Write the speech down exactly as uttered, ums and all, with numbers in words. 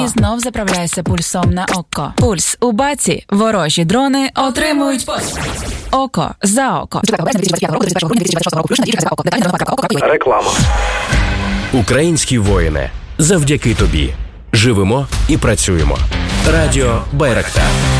І знов заправляйся пульсом на око. Пульс у баці. Ворожі дрони отримують око за око. Реклама. Українські воїни. Завдяки тобі. Живемо і працюємо. Радіо Байрактар.